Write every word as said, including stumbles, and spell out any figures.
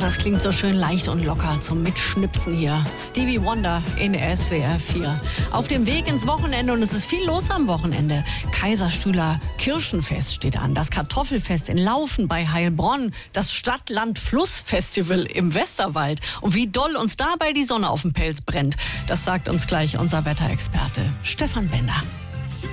das klingt so schön leicht und locker zum Mitschnipsen hier. Stevie Wonder in S W R vier. Auf dem Weg ins Wochenende und es ist viel los am Wochenende. Kaiserstühler Kirchenfest steht an. Das Kartoffelfest in Laufen bei Heilbronn. Das Stadt-Land-Fluss-Festival im Westerwald. Und wie doll uns dabei die Sonne auf dem Pelz brennt, das sagt uns gleich unser Wetterexperte Stefan Bender.